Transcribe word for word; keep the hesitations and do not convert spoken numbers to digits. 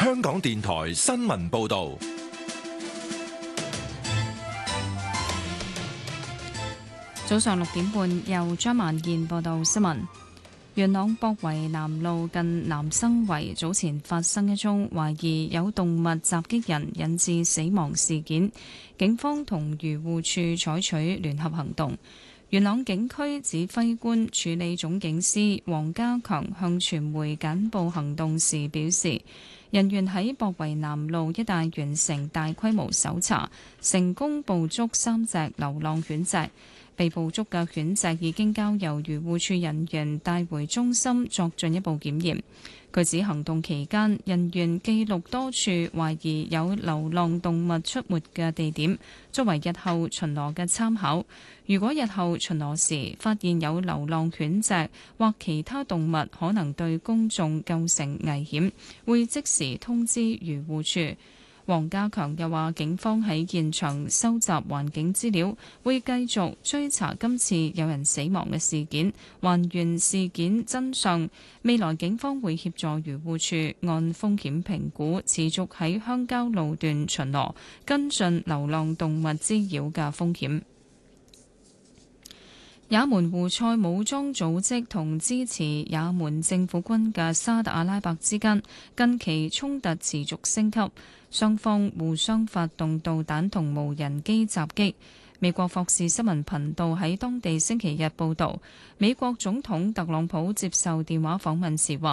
香港電台新聞報道。 早上六點半，由張萬燕報道新聞。元朗博圍南路近南生圍早前發生一宗懷疑有動物襲擊人引致死亡事件，警方同漁護處採取聯合行動。元朗警區指揮官處理總警司黃家強向傳媒簡報行動時表示，人員喺博圍南路一帶完成大規模搜查，成功捕捉三隻流浪犬隻。被捕捉嘅犬隻已經交由漁護處人員帶回中心作進一步檢驗。佢指行動期間，人員記錄多處懷疑有流浪動物出沒嘅地點，作為日後巡邏嘅參考。如果日後巡邏時發現有流浪犬隻或其他動物可能對公眾構成危險，會即時通知漁護處。黃家強又話，警方喺現場收集環境資料，會繼續追查今次有人死亡嘅事件，還原事件真相。未來警方會協助漁護處按風險評估，持續喺鄉郊路段巡邏，跟進流浪動物滋擾嘅風險。也門胡塞武裝組織同支持也門政府軍嘅沙特阿拉伯之間近期衝突持續升級，雙方互相發動導彈同無人機襲擊。美國霍士新聞頻道喺當地星期日報導，美國總統特朗普接受電話訪問時話，